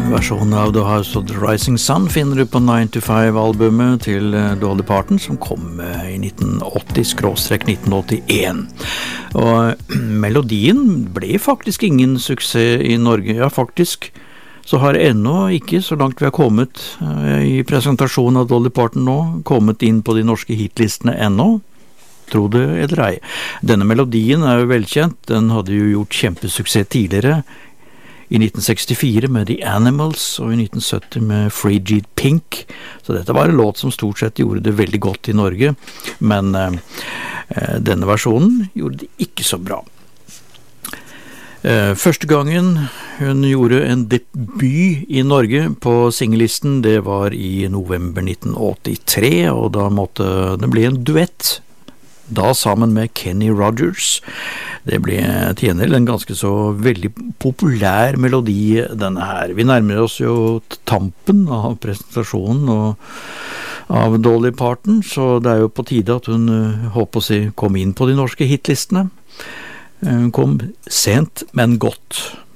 Versjonen av The House of the Rising Sun finner du på 9 to 5-albumet til Dolly Parton, som kom i 1980-1981. Og melodien ble faktisk ingen suksess i Norge. Ja, faktisk så har ennå ikke, så langt vi har kommet i presentasjonen av Dolly Parton nå, kommet inn på de norske hitlistene ennå. Tro det eller ei. Denne melodien er jo velkjent. Den hadde jo gjort kjempesuksess tidligere, i 1964 med The Animals og i 1970 med Frigid Pink. Så dette var en låt som stort sett gjorde det veldig godt i Norge, men denne versjonen gjorde det ikke så bra. Første gangen hun gjorde en debut i Norge på singellisten, det var i november 1983, og da måtte det bli en duett, da sammen med Kenny Rogers. Det ble til gjengjeld en ganske så veldig populær melodi, denne her. Vi nærmer oss jo tampen av presentasjonen av Dolly Parton, så det er jo på tide at hun, håper å si, kom inn på de norske hitlistene. Hun kom sent, men godt.